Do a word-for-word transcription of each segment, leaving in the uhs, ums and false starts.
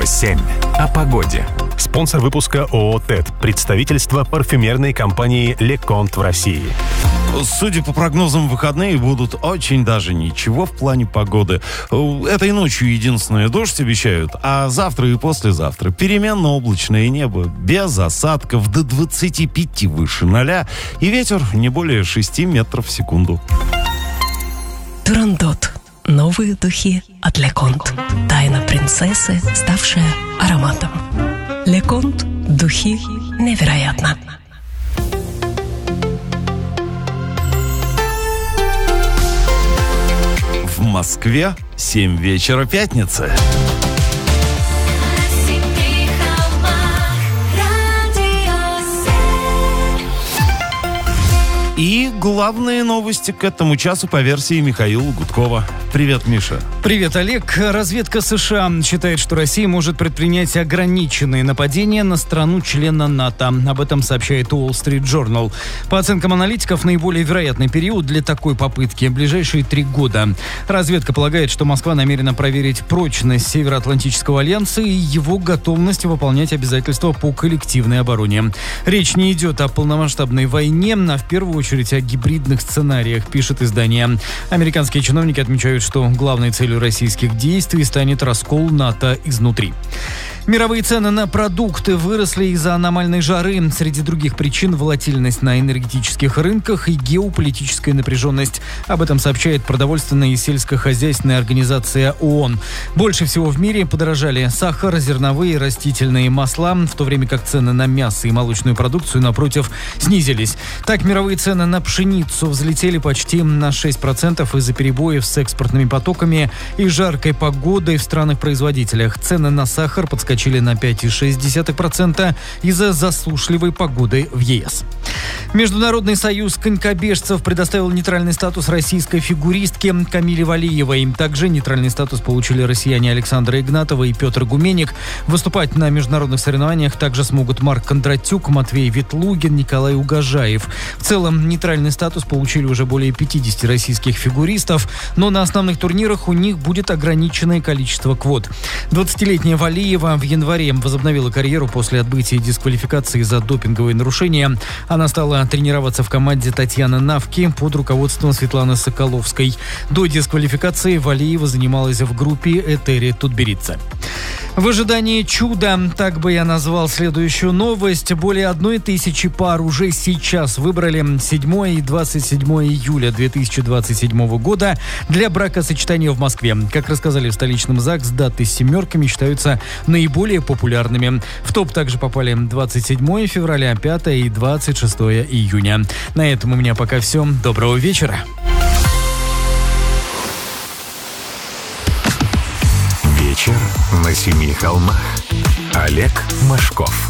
семь. О погоде. Спонсор выпуска ООО «ТЭД». Представительство парфюмерной компании «Леконт» в России. Судя по прогнозам, выходные будут очень даже ничего в плане погоды. Этой ночью единственное дождь обещают, а завтра и послезавтра переменно облачное небо, без осадков, до двадцати пяти выше ноля, и ветер не более шести метров в секунду. Турандот. Новые духи от Леконт. Тайна принцессы, ставшая ароматом. Леконт. Духи невероятно. В Москве семь вечера пятницы. И главные новости к этому часу по версии Михаила Гудкова. Привет, Миша. Привет, Олег. Разведка США считает, что Россия может предпринять ограниченные нападения на страну-члена НАТО. Об этом сообщает Wall Street Journal. По оценкам аналитиков, наиболее вероятный период для такой попытки – ближайшие три года. Разведка полагает, что Москва намерена проверить прочность Североатлантического альянса и его готовность выполнять обязательства по коллективной обороне. Речь не идет о полномасштабной войне, а в первую очередь очередь о гибридных сценариях, пишет издание. Американские чиновники отмечают, что главной целью российских действий станет раскол НАТО изнутри. Мировые цены на продукты выросли из-за аномальной жары. Среди других причин – волатильность на энергетических рынках и геополитическая напряженность. Об этом сообщает продовольственная и сельскохозяйственная организация ООН. Больше всего в мире подорожали сахар, зерновые и растительные масла, в то время как цены на мясо и молочную продукцию, напротив, снизились. Так, мировые цены на пшеницу взлетели почти на шесть процентов из-за перебоев с экспортными потоками и жаркой погодой в странах-производителях. Цены на сахар подскочили на пять целых шесть десятых процента из-за засушливой погоды в ЕС. Международный союз конькобежцев предоставил нейтральный статус российской фигуристке Камиле Валиевой. Также нейтральный статус получили россияне Александра Игнатова и Петр Гуменник. Выступать на международных соревнованиях также смогут Марк Кондратюк, Матвей Ветлугин, Николай Угожаев. В целом, нейтральный статус получили уже более пятидесяти российских фигуристов, но на основных турнирах у них будет ограниченное количество квот. двадцатилетняя Валиева в январе возобновила карьеру после отбытия дисквалификации за допинговые нарушения. Она стала тренироваться в команде Татьяны Навки под руководством Светланы Соколовской. До дисквалификации Валиева занималась в группе Этери Тутберидзе. В ожидании чуда, так бы я назвал следующую новость, более одной тысячи пар уже сейчас выбрали седьмое и двадцать седьмое июля две тысячи двадцать седьмого года для бракосочетания в Москве. Как рассказали в столичном ЗАГС, даты с семерками считаются наиболее популярными. В топ также попали двадцать седьмое февраля, пятое и двадцать шестое июня. На этом у меня пока все. Доброго вечера. Вечер на семи холмах. Олег Машков.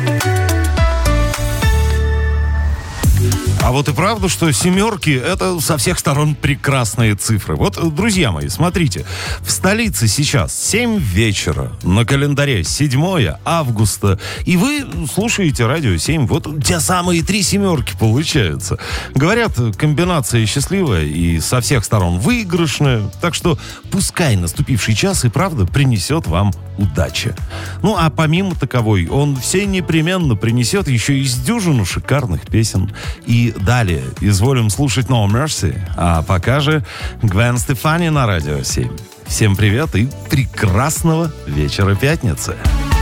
А вот и правда, что семерки – это со всех сторон прекрасные цифры. Вот, друзья мои, смотрите. В столице сейчас семь вечера. На календаре седьмое августа. И вы слушаете радио семь. Вот те самые три семерки получаются. Говорят, комбинация счастливая и со всех сторон выигрышная. Так что пускай наступивший час и правда принесет вам удачи. Ну, а помимо таковой, он все непременно принесет еще и с дюжину шикарных песен. И далее изволим слушать No Mercy, а пока же Гвен Стефани на радио семь. Всем привет и прекрасного вечера пятницы.